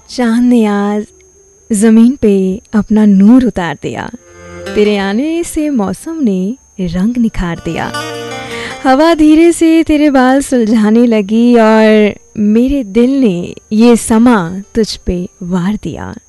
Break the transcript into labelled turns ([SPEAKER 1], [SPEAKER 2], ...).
[SPEAKER 1] चांद ने आज ज़मीन पे अपना नूर उतार दिया। तेरे आने से मौसम ने रंग निखार दिया। हवा धीरे से तेरे बाल सुलझाने लगी और मेरे दिल ने ये समा तुझ पे वार दिया।